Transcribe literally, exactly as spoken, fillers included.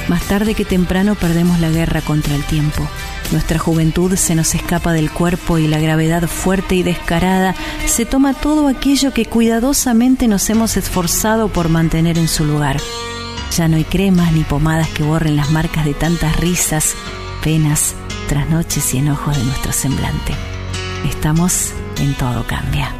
Más tarde que temprano perdemos la guerra contra el tiempo. Nuestra juventud se nos escapa del cuerpo y la gravedad fuerte y descarada se toma todo aquello que cuidadosamente nos hemos esforzado por mantener en su lugar. Ya no hay cremas ni pomadas que borren las marcas de tantas risas, penas, trasnoches y enojos de nuestro semblante. Estamos en Todo Cambia.